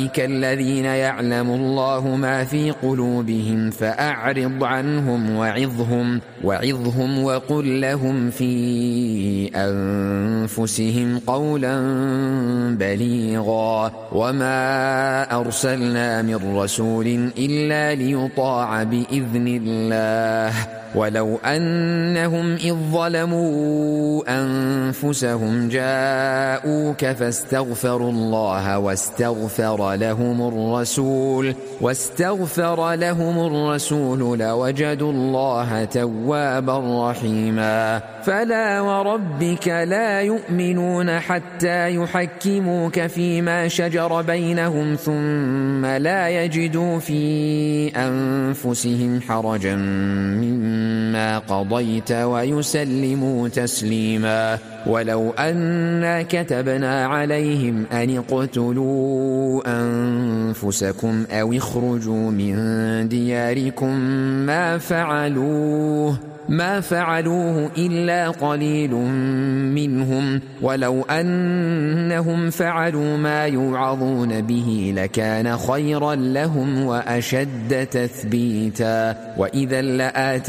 الذين يعلم الله ما في قلوبهم فأعرض عنهم وعظهم وقل لهم في أنفسهم قولا بليغا وما أرسلنا من رسول إلا ليطاع بإذن الله ولو أنهم إذ ظلموا أنفسهم جاءوك فاستغفروا الله واستغفر لهم الرسول لوجدوا الله توابا رحيما فلا وربك لا يؤمنون حتى يحكموك فيما شجر بينهم ثم لا يجدوا في أنفسهم حرجا مما قضيت ويسلموا تسليما ولو أنا كتبنا عليهم أن اقتلوا أنفسكم أو اخرجوا من دياركم ما فعلوه إلا قليل منهم ولو أنهم فعلوا ما يوعظون به لكان خيرا لهم وأشد تثبيتا وإذا لآتيناهم